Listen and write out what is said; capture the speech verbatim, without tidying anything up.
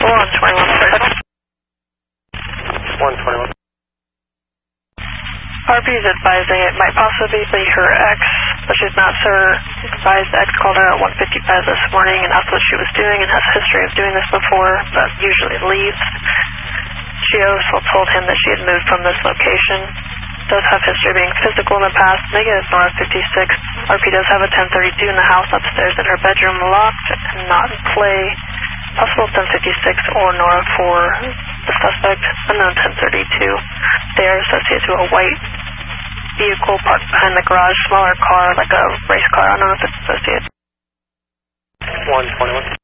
four on twenty-one thirty. one twenty-one. R P is advising it might possibly be her ex, but she's not sure. Advised ex called her at one fifty-five this morning and asked what she was doing and has a history of doing this before, but usually leaves. She also told him that she had moved from this location. Does have history of being physical in the past. Negative Nora fifty-six. R P does have a ten thirty-two in the house upstairs in her bedroom, locked and not in play. Possible ten fifty-six or Nora for the suspect. Unknown ten thirty-two. They are associated to a white vehicle parked behind the garage. Smaller car, like a race car. I don't know if it's associated. one twenty-one.